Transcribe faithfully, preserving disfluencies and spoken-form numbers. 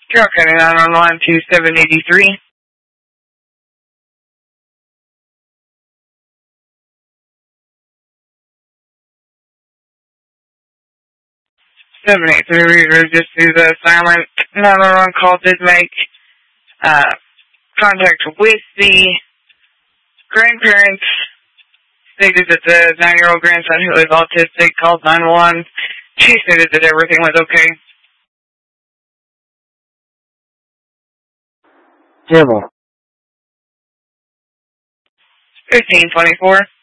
Carroll County nine one one two seven eight three. seven eight three Reader, just through the silent nine one one call, did make uh, contact with the grandparents. Stated that the nine-year-old grandson who is autistic called nine one one. She stated that everything was okay. Civil. fifteen twenty-four.